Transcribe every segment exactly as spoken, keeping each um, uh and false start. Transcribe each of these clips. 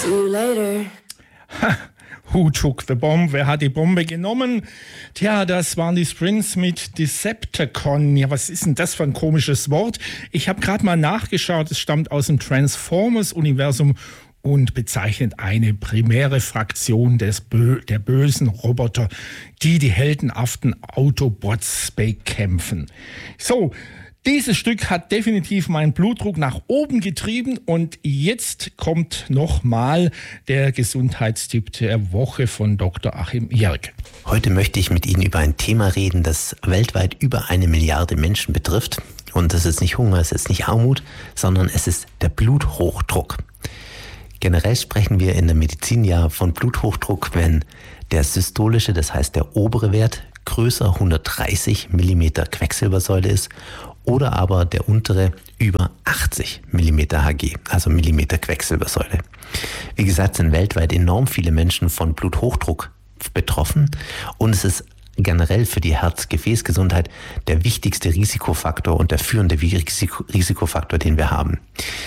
See you later. Who took the bomb? Wer hat die Bombe genommen? Tja, das waren die Springs mit Decepticon. Ja, was ist denn das für ein komisches Wort? Ich habe gerade mal nachgeschaut. Es stammt aus dem Transformers-Universum und bezeichnet eine primäre Fraktion des Bö- der bösen Roboter, die die heldenhaften Autobots bekämpfen. So, dieses Stück hat definitiv meinen Blutdruck nach oben getrieben und jetzt kommt nochmal der Gesundheitstipp der Woche von Doktor Achim Jerg. Heute möchte ich mit Ihnen über ein Thema reden, das weltweit über eine Milliarde Menschen betrifft. Und das ist nicht Hunger, es ist nicht Armut, sondern es ist der Bluthochdruck. Generell sprechen wir in der Medizin ja von Bluthochdruck, wenn der systolische, das heißt der obere Wert, größer hundertdreißig Millimeter Quecksilbersäule ist oder aber der untere über achtzig Millimeter Hg, also Millimeter Quecksilbersäule. Wie gesagt, sind weltweit enorm viele Menschen von Bluthochdruck betroffen und es ist generell für die Herz-Gefäßgesundheit der wichtigste Risikofaktor und der führende Risiko- Risikofaktor, den wir haben.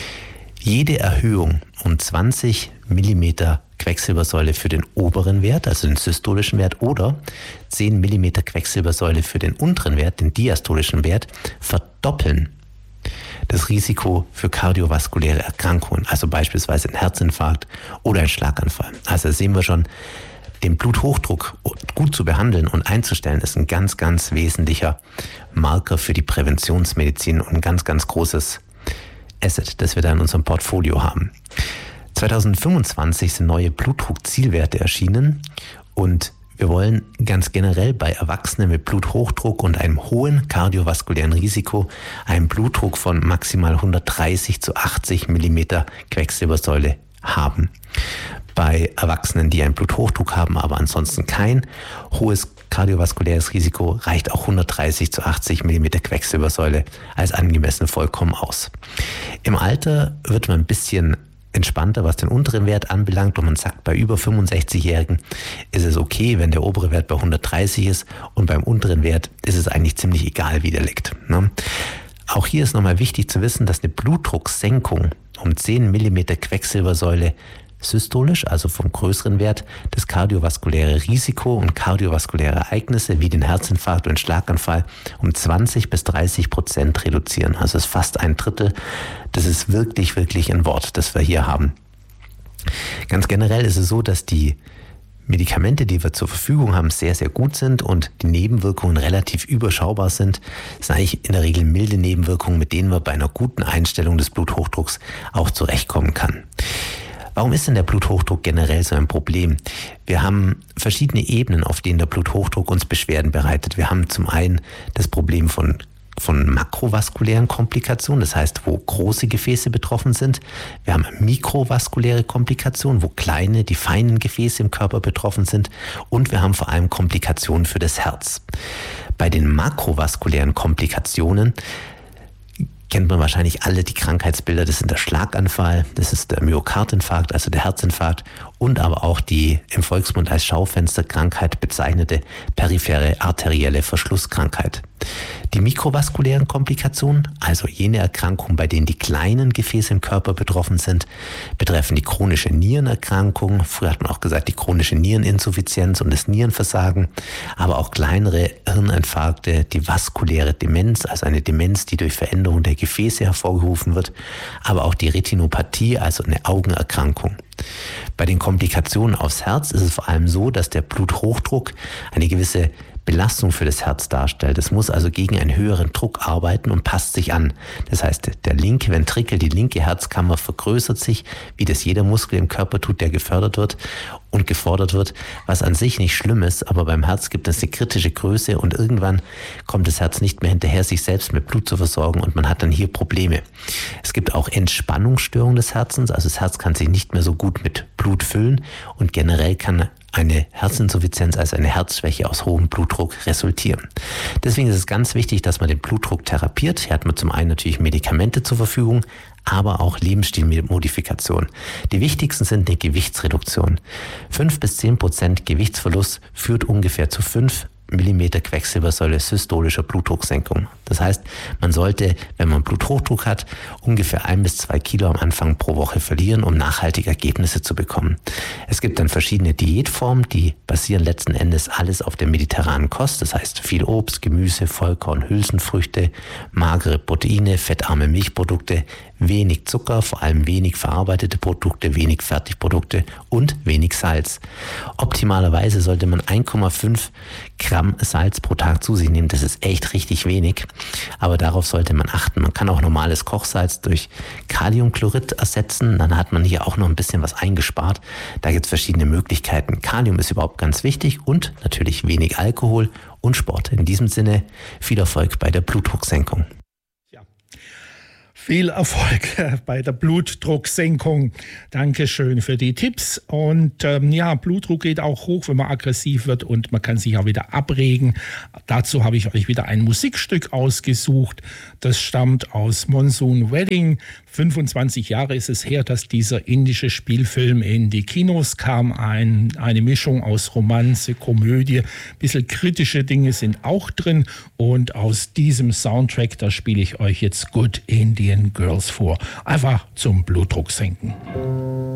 Jede Erhöhung um zwanzig Millimeter Quecksilbersäule für den oberen Wert, also den systolischen Wert, oder zehn Millimeter Quecksilbersäule für den unteren Wert, den diastolischen Wert, verdoppeln das Risiko für kardiovaskuläre Erkrankungen, also beispielsweise ein Herzinfarkt oder ein Schlaganfall. Also sehen wir schon, den Bluthochdruck gut zu behandeln und einzustellen, ist ein ganz, ganz wesentlicher Marker für die Präventionsmedizin und ein ganz, ganz großes Asset, das wir da in unserem Portfolio haben. zwanzig fünfundzwanzig sind neue Blutdruckzielwerte erschienen und wir wollen ganz generell bei Erwachsenen mit Bluthochdruck und einem hohen kardiovaskulären Risiko einen Blutdruck von maximal hundertdreißig zu achtzig Millimeter Quecksilbersäule haben. Bei Erwachsenen, die einen Bluthochdruck haben, aber ansonsten kein hohes kardiovaskuläres Risiko, reicht auch hundertdreißig zu achtzig Millimeter Quecksilbersäule als angemessen vollkommen aus. Im Alter wird man ein bisschen entspannter, was den unteren Wert anbelangt, und man sagt, bei über fünfundsechzigjährigen ist es okay, wenn der obere Wert bei hundertdreißig ist, und beim unteren Wert ist es eigentlich ziemlich egal, wie der liegt. Ne? Auch hier ist nochmal wichtig zu wissen, dass eine Blutdrucksenkung um zehn Millimeter Quecksilbersäule systolisch, also vom größeren Wert, das kardiovaskuläre Risiko und kardiovaskuläre Ereignisse wie den Herzinfarkt und den Schlaganfall um zwanzig bis dreißig Prozent reduzieren. Also es ist fast ein Drittel. Das ist wirklich, wirklich ein Wort, das wir hier haben. Ganz generell ist es so, dass die Medikamente, die wir zur Verfügung haben, sehr, sehr gut sind und die Nebenwirkungen relativ überschaubar sind. Das sind eigentlich in der Regel milde Nebenwirkungen, mit denen man bei einer guten Einstellung des Bluthochdrucks auch zurechtkommen kann. Warum ist denn der Bluthochdruck generell so ein Problem? Wir haben verschiedene Ebenen, auf denen der Bluthochdruck uns Beschwerden bereitet. Wir haben zum einen das Problem von von makrovaskulären Komplikationen, das heißt, wo große Gefäße betroffen sind. Wir haben mikrovaskuläre Komplikationen, wo kleine, die feinen Gefäße im Körper betroffen sind. Und wir haben vor allem Komplikationen für das Herz. Bei den makrovaskulären Komplikationen kennt man wahrscheinlich alle die Krankheitsbilder. Das sind der Schlaganfall, das ist der Myokardinfarkt, also der Herzinfarkt, und aber auch die im Volksmund als Schaufensterkrankheit bezeichnete periphere arterielle Verschlusskrankheit. Die mikrovaskulären Komplikationen, also jene Erkrankungen, bei denen die kleinen Gefäße im Körper betroffen sind, betreffen die chronische Nierenerkrankung, früher hat man auch gesagt die chronische Niereninsuffizienz und das Nierenversagen, aber auch kleinere Hirninfarkte, die vaskuläre Demenz, also eine Demenz, die durch Veränderung der Gefäße hervorgerufen wird, aber auch die Retinopathie, also eine Augenerkrankung. Bei den Komplikationen aufs Herz ist es vor allem so, dass der Bluthochdruck eine gewisse Belastung für das Herz darstellt. Es muss also gegen einen höheren Druck arbeiten und passt sich an. Das heißt, der linke Ventrikel, die linke Herzkammer vergrößert sich, wie das jeder Muskel im Körper tut, der gefördert wird und gefordert wird, was an sich nicht schlimm ist, aber beim Herz gibt es eine kritische Größe und irgendwann kommt das Herz nicht mehr hinterher, sich selbst mit Blut zu versorgen, und man hat dann hier Probleme. Es gibt auch Entspannungsstörungen des Herzens, also das Herz kann sich nicht mehr so gut mit Blut füllen, und generell kann eine Herzinsuffizienz, also eine Herzschwäche aus hohem Blutdruck resultieren. Deswegen ist es ganz wichtig, dass man den Blutdruck therapiert. Hier hat man zum einen natürlich Medikamente zur Verfügung, aber auch Lebensstilmodifikation. Die wichtigsten sind eine Gewichtsreduktion. fünf bis zehn Prozent Gewichtsverlust führt ungefähr zu fünf Millimeter Quecksilbersäule systolischer Blutdrucksenkung. Das heißt, man sollte, wenn man Bluthochdruck hat, ungefähr ein bis zwei Kilo am Anfang pro Woche verlieren, um nachhaltige Ergebnisse zu bekommen. Es gibt dann verschiedene Diätformen, die basieren letzten Endes alles auf der mediterranen Kost. Das heißt, viel Obst, Gemüse, Vollkorn, Hülsenfrüchte, magere Proteine, fettarme Milchprodukte, wenig Zucker, vor allem wenig verarbeitete Produkte, wenig Fertigprodukte und wenig Salz. Optimalerweise sollte man eins Komma fünf Gramm Salz pro Tag zu sich nehmen. Das ist echt richtig wenig, aber darauf sollte man achten. Man kann auch normales Kochsalz durch Kaliumchlorid ersetzen, dann hat man hier auch noch ein bisschen was eingespart. Da gibt es verschiedene Möglichkeiten. Kalium ist überhaupt ganz wichtig und natürlich wenig Alkohol und Sport. In diesem Sinne viel Erfolg bei der Blutdrucksenkung. Viel Erfolg bei der Blutdrucksenkung. Dankeschön für die Tipps. Und ähm, ja, Blutdruck geht auch hoch, wenn man aggressiv wird und man kann sich auch wieder abregen. Dazu habe ich euch wieder ein Musikstück ausgesucht. Das stammt aus Monsoon Wedding. fünfundzwanzig Jahre ist es her, dass dieser indische Spielfilm in die Kinos kam. Ein, eine Mischung aus Romanze, Komödie, ein bisschen kritische Dinge sind auch drin. Und aus diesem Soundtrack, da spiele ich euch jetzt Good Indian Girls vor. Einfach zum Blutdruck senken.